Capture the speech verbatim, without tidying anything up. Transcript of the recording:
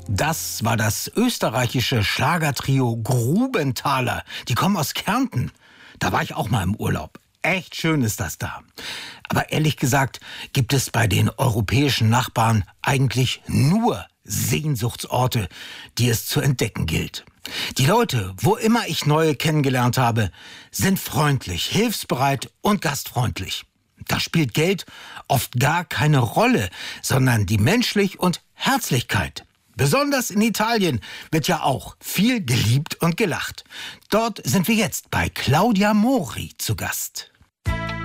Das war das österreichische Schlagertrio Grubenthaler. Die kommen aus Kärnten. Da war ich auch mal im Urlaub. Echt schön ist das da. Aber ehrlich gesagt gibt es bei den europäischen Nachbarn eigentlich nur Sehnsuchtsorte, die es zu entdecken gilt. Die Leute, wo immer ich neue kennengelernt habe, sind freundlich, hilfsbereit und gastfreundlich. Da spielt Geld oft gar keine Rolle, sondern die Menschlich- und Herzlichkeit. Besonders in Italien wird ja auch viel geliebt und gelacht. Dort sind wir jetzt bei Claudia Mori zu Gast.